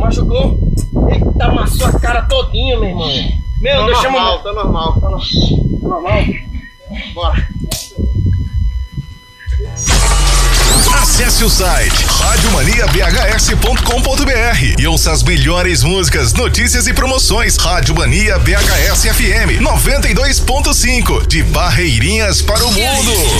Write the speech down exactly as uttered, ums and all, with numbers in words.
Machucou? Eita, amassou a cara todinha, meu irmão. Meu, tá Deus, normal, chama... tá normal, tá normal. Tá normal? Bora. Acesse o site rádio mania b h s ponto com ponto b r e ouça as melhores músicas, notícias e promoções. Rádio Mania B H S F M noventa e dois ponto cinco, de Barreirinhas para o mundo.